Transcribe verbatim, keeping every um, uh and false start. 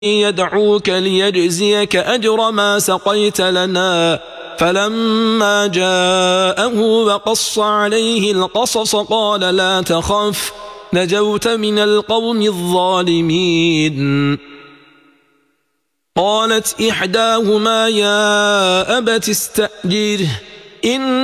يدعوك ليجزيك أجر ما سقيت لنا. فلما جاءه وقص عليه القصص قال لا تخف نجوت من القوم الظالمين. قالت إحداهما يا أبت استأجره إن